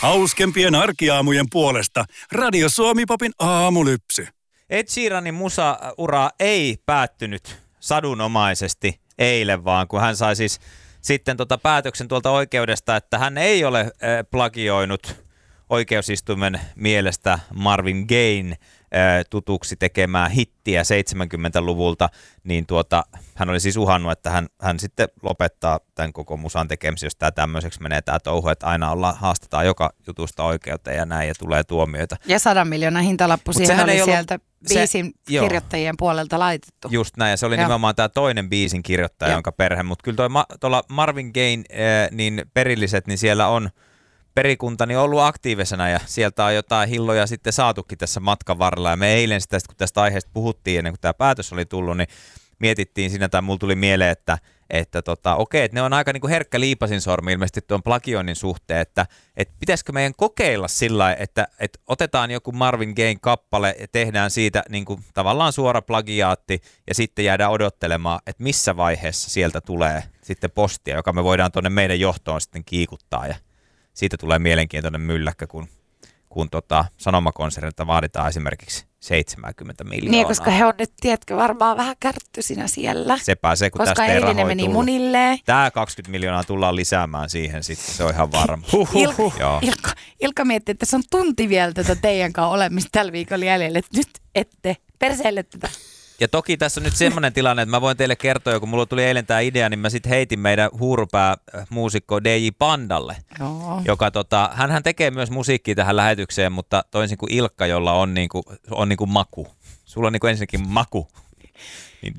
Hauskempien arkiaamujen puolesta Radio Suomi-popin aamulypsy. Ed Sheeranin musaura ei päättynyt sadunomaisesti eilen, vaan kun hän sai siis sitten päätöksen tuolta oikeudesta, että hän ei ole plagioinut oikeusistuimen mielestä Marvin Gayen tutuksi tekemää hittiä 70-luvulta, niin hän oli siis uhannut, että hän sitten lopettaa tämän koko musan tekemisen, jos tämä tämmöiseksi menee tämä touhu, että aina haastetaan joka jutusta oikeuteen ja näin ja tulee tuomioita. Ja 100 miljoonan hintalappu siihen oli sieltä biisin kirjoittajien puolelta laitettu. Just näin, ja se oli nimenomaan tämä toinen biisin kirjoittaja, jonka perhe, mutta kyllä tuolla Marvin Gayen niin perilliset, niin siellä on perikuntani ollut aktiivisena ja sieltä on jotain hilloja sitten saatukin tässä matkan varrella. Ja me eilen sitä, kun tästä aiheesta puhuttiin ennen kuin tämä päätös oli tullut, niin mietittiin siinä, tai mulla tuli mieleen, että okei, että ne on aika niin kuin herkkä liipasinsormi ilmeisesti tuon plagioinnin suhteen, että pitäisikö meidän kokeilla sillä lailla, että otetaan joku Marvin Gayen kappale ja tehdään siitä niin kuin tavallaan suora plagiaatti ja sitten jäädään odottelemaan, että missä vaiheessa sieltä tulee sitten postia, joka me voidaan tuonne meidän johtoon sitten kiikuttaa ja siitä tulee mielenkiintoinen mylläkkä, kun Sanomakonsernilta vaaditaan esimerkiksi 70 miljoonaa. Niin, koska he on nyt, tiedätkö, varmaan vähän kärttysinä siellä. Sepä se, kun koska tästä ei rahoja tullut. Meni munilleen. Tämä 20 miljoonaa tullaan lisäämään siihen sitten, se on ihan varma. Ilkka miettii, että se on tunti vielä tätä teidän kanssa olemista tällä viikolla jäljellä, että nyt ette perseelle tätä. Ja toki tässä on nyt semmoinen tilanne, että mä voin teille kertoa, kun mulla tuli eilen tämä idea, niin mä sitten heitin meidän huurupää-muusikko DJ Pandalle, joka hänhän tekee myös musiikkia tähän lähetykseen, mutta toisin kuin Ilkka, jolla on niinku maku. Sulla on niinku ensinnäkin maku. Niin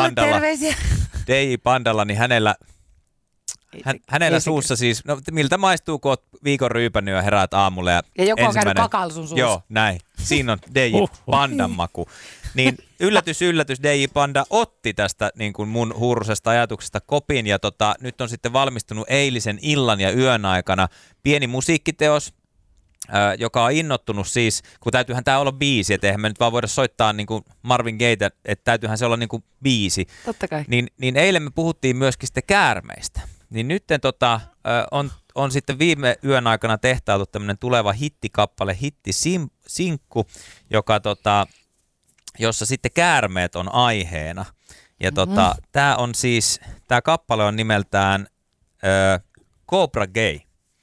DJ Pandalla, niin hänellä suussa siis, no miltä maistuu, kun oot viikon ryypännyt ja heräät aamulla. Ja joku on käynyt kakalla sun suussa. Joo, näin. Siinä on DJ Pandan maku. Niin yllätys, DJ Panda otti tästä niin kuin mun huurusesta ajatuksesta kopin ja nyt on sitten valmistunut eilisen illan ja yön aikana pieni musiikkiteos, joka on innottunut siis, kun täytyyhän tämä olla biisi, että eihän me nyt vaan voida soittaa niin kuin Marvin Gaytä, että täytyyhän se olla niin kuin biisi. Totta kai. Niin eilen me puhuttiin myöskin sitten käärmeistä. Niin nytten on sitten viime yön aikana tehtailtu tämmöinen tuleva hittikappale, hittisinkku, joka jossa sitten käärmeet on aiheena. Ja tämä kappale on nimeltään Cobra Gay.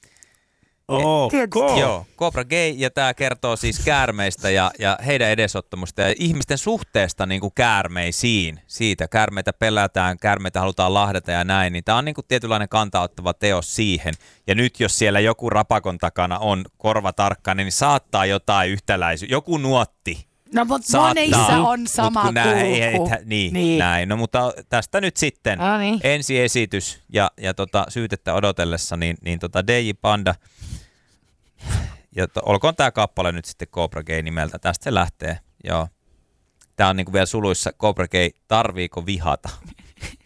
Joo, Cobra Gay, ja tämä kertoo siis käärmeistä ja heidän edesottamusta ja ihmisten suhteesta niin kuin käärmeisiin. Siitä käärmeitä pelätään, käärmeitä halutaan lahdata ja näin, niin tämä on niin kuin tietynlainen kantaottava teos siihen. Ja nyt jos siellä joku rapakon takana on korva tarkkainen, niin saattaa jotain yhtäläisyyttä, joku nuotti. No, mutta monissa on sama kulku. Niin, näin. No, mutta tästä nyt sitten ensiesitys ja syytettä odotellessa, niin DJ Panda. Ja olkoon tämä kappale nyt sitten Cobra Gay nimeltä. Tästä se lähtee, joo. Tämä on niinku vielä suluissa Cobra Gay, tarviiko vihata?